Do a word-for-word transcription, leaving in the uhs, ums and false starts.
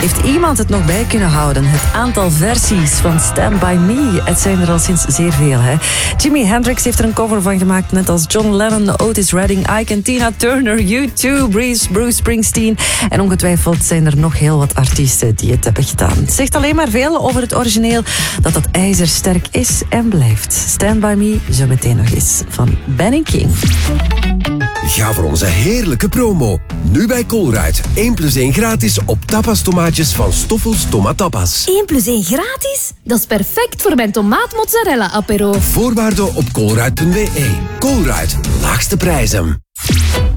Heeft iemand het nog bij kunnen houden? Het aantal versies van Stand By Me, het zijn er al sinds zeer veel. Hè? Jimi Hendrix heeft er een cover van gemaakt, net als John Lennon, Otis Redding, Ike en Tina Turner, U twee, Bruce, Bruce Springsteen. En ongetwijfeld zijn er nog heel wat artiesten die het hebben gedaan. Het zegt alleen maar veel over het origineel, dat het ijzersterk is en blijft. Stand By Me, zo meteen nog eens, van Benny King. Ga voor onze heerlijke promo. Nu bij Colruyt. één plus één gratis op tapas tomaatjes van Stoffels Tomatapas. één plus één gratis? Dat is perfect voor mijn tomaat mozzarella apero. Voorwaarden op colruyt punt be. Colruyt. Laagste prijzen.